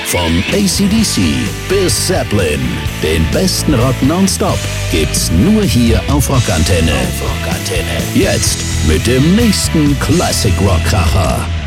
Von AC/DC bis Zeppelin. Den besten Rock nonstop gibt's nur hier auf Rockantenne. Jetzt mit dem nächsten Classic Rock Kracher.